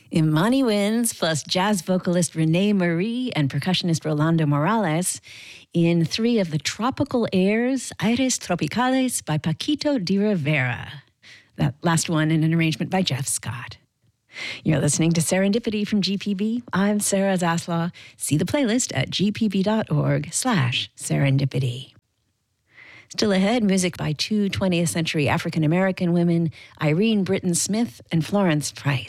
Imani Winds plus jazz vocalist Renee Marie and percussionist Rolando Morales in three of the tropical airs, Aires Tropicales by Paquito de Rivera. That last one in an arrangement by Jeff Scott. You're listening to Serendipity from GPB. I'm Sarah Zaslaw. See the playlist at gpb.org/serendipity. Still ahead, music by two 20th century African-American women, Irene Britton Smith and Florence Price.